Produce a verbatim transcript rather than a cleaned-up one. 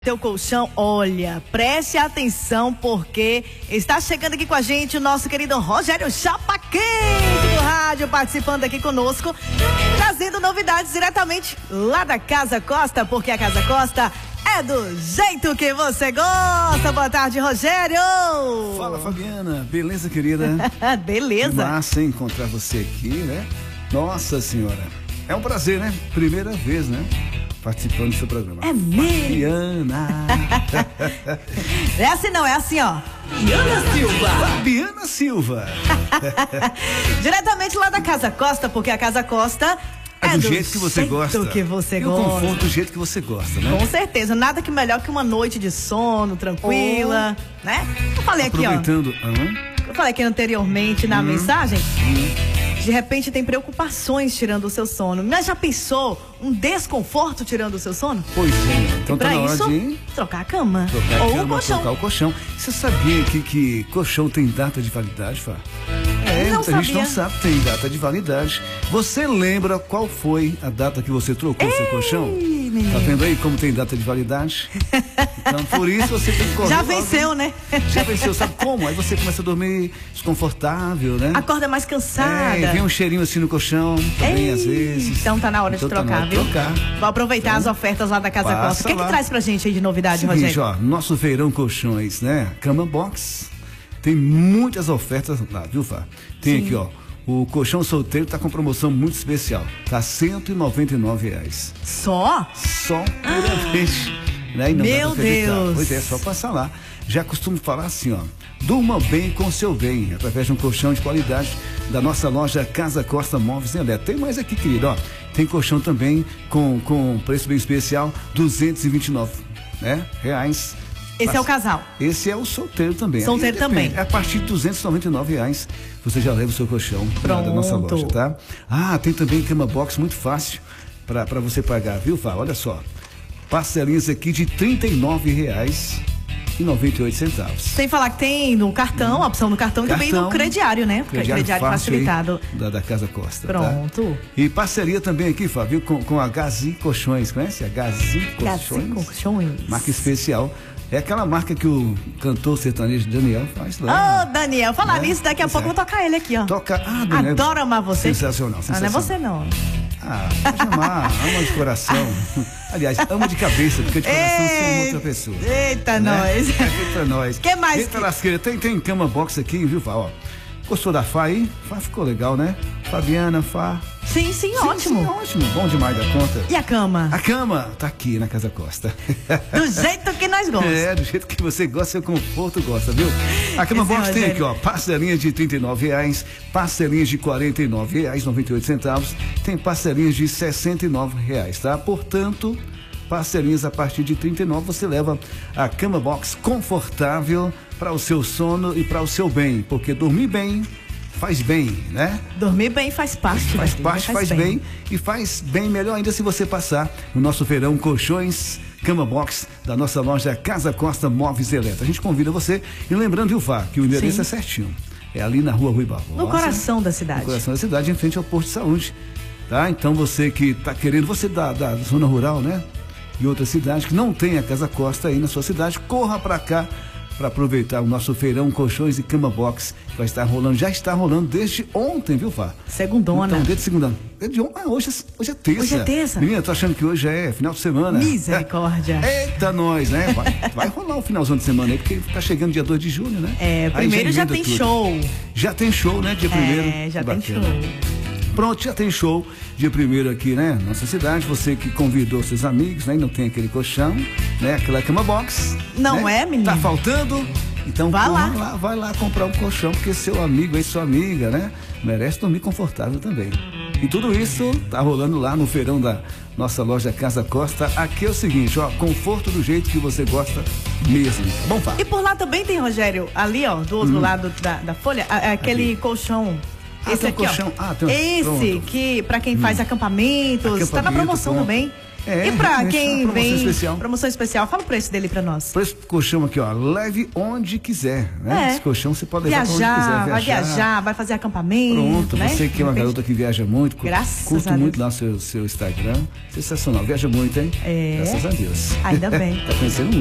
Teu colchão, olha, preste atenção porque está chegando aqui com a gente o nosso querido Rogério Chapa Quente do rádio, participando aqui conosco, trazendo novidades diretamente lá da Casa Costa, porque a Casa Costa é do jeito que você gosta. Boa tarde, Rogério. Fala, Fabiana, beleza, querida? Beleza. Que massa encontrar você aqui, né? Nossa senhora, é um prazer, né? Primeira vez, né? Participando do seu programa. É mesmo? Fabiana. É assim não, é assim, ó. Fabiana Silva. Fabiana Silva. Diretamente lá da Casa Costa, porque a Casa Costa é, é do, do jeito que você jeito gosta. que você e gosta. o conforto do jeito que você gosta, né? Com certeza, nada que melhor que uma noite de sono, tranquila, oh. né? Eu falei aqui, ó. Aproveitando. Uhum. Eu falei aqui anteriormente na uhum. mensagem. Uhum. De repente tem preocupações tirando o seu sono. Mas já pensou um desconforto tirando o seu sono? Pois é. Então e pra tá na hora isso, de trocar a cama. Trocar ou a cama, o colchão. trocar o colchão. Você sabia que, que colchão tem data de validade, Fá? É, não muita gente sabia. não sabe, tem data de validade. Você lembra qual foi a data que você trocou o seu colchão? Menino. Tá vendo aí como tem data de validade? Então, por isso você tem que correr. Já venceu, logo. né? Já venceu, sabe como? Aí você começa a dormir desconfortável, né? Acorda mais cansada. É, vem um cheirinho assim no colchão, também Ei, às vezes. Então tá na hora então de trocar, tá na hora de viu? trocar. Vou aproveitar então, as ofertas lá da Casa Costa. O que, é que traz pra gente aí de novidade, Seguinte, Rogério? ó, nosso verão colchões, né? Cama Box. Tem muitas ofertas lá, viu, Fá? Tem Sim. aqui, ó. O colchão solteiro tá com promoção muito especial. Tá cento e noventa e nove reais. Só? Só puramente. Né? E não Meu Deus. Pois é, é só passar lá. Já costumo falar assim, ó. Durma bem com seu bem, através de um colchão de qualidade da nossa loja Casa Costa Móveis e Eletro. Tem mais aqui, querido, ó. Tem colchão também com, com preço bem especial, duzentos e vinte e nove, né, reais. Esse é o casal. Esse é o solteiro também. Solteiro também. É a partir de duzentos e noventa e nove reais. Você já leva o seu colchão Pronto. da nossa loja, tá? Ah, tem também cama box muito fácil para você pagar, viu, Fá? Olha só. Parcelinhas aqui de trinta e nove reais e noventa e oito centavos. Sem falar que tem no cartão, a opção no cartão, cartão e também no crediário, né? Crediário, crediário facilitado. Da, da Casa Costa. Pronto. Tá? E parceria também aqui, Fábio, com, com a Gazi Colchões. Conhece? A Gazi Colchões. Gazi Colchões. Marca especial. É aquela marca que o cantor sertanejo Daniel faz lá. Ô, oh, Daniel, falar né? nisso, daqui a pois pouco é. eu vou tocar ele aqui, ó. Toca. Ah, Daniel. Adoro amar você. Sensacional, sensacional. Ah, não é você, não. Ah, pode amar, ama de coração. Aliás, ama de cabeça, porque de coração sou uma outra pessoa. Eita, né? nós. Eita, nós. Que mais? Eita, que... lasqueira. Tem, tem cama box aqui, viu, Fá? Ó. Gostou da Fá aí? Fá ficou legal, né? Fabiana, Fá. Sim, sim, sim, ótimo. Sim, ótimo. Bom demais da conta. E a cama? A cama tá aqui na Casa Costa. Do jeito que nós gostamos. É, do jeito que você gosta, seu conforto gosta, viu? A cama box tem aqui, ó, parcelinhas de trinta e nove reais, parcelinhas de quarenta e nove reais e noventa e oito centavos, tem parcelinhas de sessenta e nove reais, tá? Portanto, parcelinhas a partir de trinta e nove, você leva a cama box confortável para o seu sono e para o seu bem, porque dormir bem faz bem, né? Dormir bem faz parte. Faz parte, faz, faz bem. bem e faz bem melhor ainda se você passar no nosso verão colchões, cama box da nossa loja Casa Costa Móveis e Eletro. A gente convida você e lembrando, viu, Fá, que o endereço Sim. é certinho. É ali na rua Rui Barbosa. No coração da cidade. No coração da cidade, em frente ao posto de saúde, tá? Então você que tá querendo, você da, da zona rural, né? E outra cidade que não tem a Casa Costa aí na sua cidade, corra para cá para aproveitar o nosso feirão colchões e cama box que vai estar rolando, já está rolando desde ontem, viu, Fá? Segundona. Então, desde segunda. Desde ontem, ah, hoje, hoje é terça. Hoje é terça. Menina, tô achando que hoje é final de semana. Misericórdia. É. Eita, nós, né? Vai, vai rolar o finalzão de semana aí, porque tá chegando dia dois de julho, né? É, primeiro já, já tem tudo. show. Já tem show, né? Dia primeiro. É, já tem bacana. show. Pronto, já tem show dia primeiro aqui, né? Nossa cidade, você que convidou seus amigos, né? E não tem aquele colchão, né? Aquela cama box. Não né? é, menino? Tá faltando? Então vai lá. lá, vai lá comprar um colchão, porque seu amigo aí, sua amiga, né? Merece dormir confortável também. E tudo isso tá rolando lá no feirão da nossa loja Casa Costa. Aqui é o seguinte, ó, conforto do jeito que você gosta mesmo. Tá bom, Fá? E por lá também tem, Rogério, ali, ó, do outro hum. lado da, da folha, aquele ali. colchão. Ah, esse aqui, colchão. ó. Ah, tem um... Esse Pronto. que, pra quem faz hum. acampamentos, Acampamento, tá na promoção pronto. também. É, e pra é, quem promoção vem, especial. promoção especial, fala o preço dele pra nós. Preço do colchão aqui, ó, leve onde quiser, né? É. Esse colchão você pode levar Viajar, pra onde quiser. vai viajar, vai fazer acampamento. Pronto, né? você que é uma garota que viaja muito, Graças curto a Deus. muito lá o seu, seu Instagram. Sensacional, viaja muito, hein? É. Graças a Deus. Ainda bem. Tá conhecendo